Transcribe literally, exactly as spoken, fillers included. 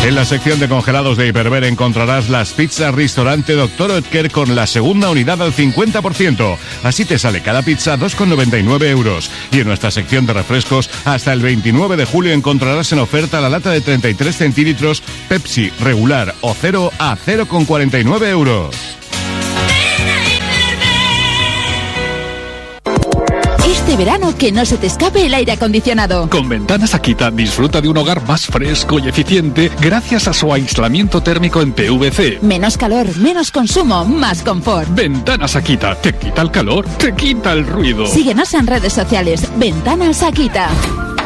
En la sección de congelados de Hiperver encontrarás las pizzas Restaurante Doctor Oetker con la segunda unidad al cincuenta por ciento. Así te sale cada pizza dos con noventa y nueve euros. Y en nuestra sección de refrescos, hasta el veintinueve de julio encontrarás en oferta la lata de treinta y tres centilitros Pepsi regular o cero a cero con cuarenta y nueve euros. Este verano que no se te escape el aire acondicionado. Con Ventanas Akita disfruta de un hogar más fresco y eficiente gracias a su aislamiento térmico en P V C. Menos calor, menos consumo, más confort. Ventanas Akita, te quita el calor, te quita el ruido. Síguenos en redes sociales. Ventanas Akita.